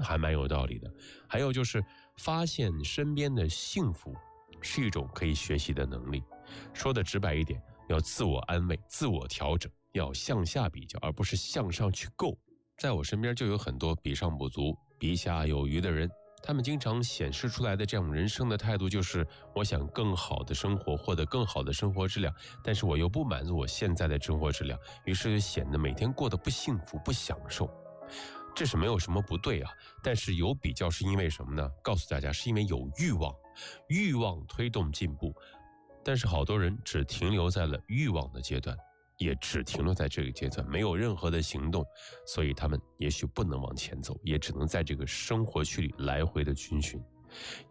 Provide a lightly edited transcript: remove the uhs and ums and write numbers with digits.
还蛮有道理的。还有就是发现身边的幸福是一种可以学习的能力。说的直白一点，要自我安慰，自我调整，要向下比较，而不是向上去够。在我身边就有很多比上不足，比下有余的人，他们经常显示出来的这种人生的态度就是我想更好的生活，获得更好的生活质量，但是我又不满足我现在的生活质量，于是就显得每天过得不幸福不享受。这是没有什么不对啊，但是有比较是因为什么呢？告诉大家，是因为有欲望，欲望推动进步，但是好多人只停留在了欲望的阶段，也只停留在这个阶段，没有任何的行动，所以他们也许不能往前走，也只能在这个生活区里来回的军巡。